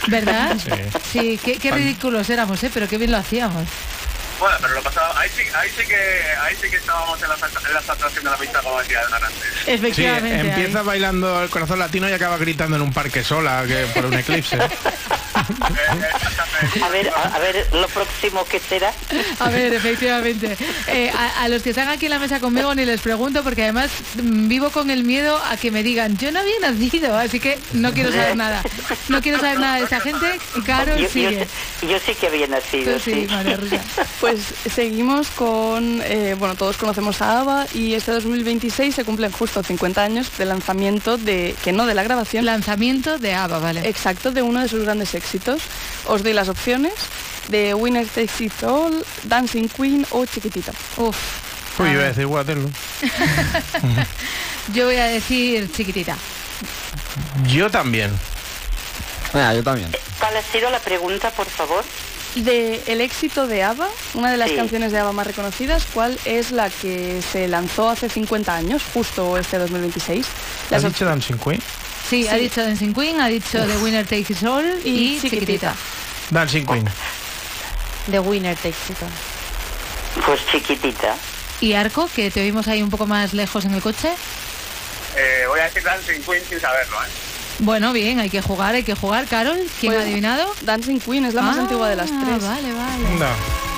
¿Verdad? Sí, qué ridículos éramos, pero qué bien lo hacíamos. Bueno, pero lo pasado, ahí sí que estábamos en la saturación de la pista, como decía antes. Efectivamente. Sí, empieza bailando el corazón latino y acaba gritando en un parque sola que por un eclipse. A ver, lo próximo que será. A ver, efectivamente. A los que están aquí en la mesa conmigo ni les pregunto, porque además vivo con el miedo a que me digan, yo no había nacido, así que no quiero saber nada. No quiero saber nada de esa gente. Carol sigue. Yo sí que había nacido. Tú sí, María Rosa. Pues seguimos con, todos conocemos a ABBA y este 2026 se cumplen justo 50 años del lanzamiento de la grabación. Lanzamiento de ABBA, vale. Exacto, de uno de sus grandes éxitos. Os doy las opciones de Winner Takes It All, Dancing Queen o Chiquitita. Uf. Uy, iba a decir Waterloo. Yo voy a decir Chiquitita. Yo también. Yo también. ¿Cuál ha sido la pregunta, por favor? De el éxito de ABBA, una de las canciones de ABBA más reconocidas, ¿cuál es la que se lanzó hace 50 años, justo este 2026? ¿Has dicho Dancing Queen? Sí, ha dicho Dancing Queen, ha dicho The Winner Takes It All y Chiquitita. Dancing Queen. The Winner Takes It All. Pues Chiquitita. ¿Y Arco, que te oímos ahí un poco más lejos en el coche? Voy a decir Dancing Queen sin saberlo, Bueno, bien, hay que jugar. Carol, ¿quién ha adivinado? Dancing Queen es la más antigua de las tres. Vale. No.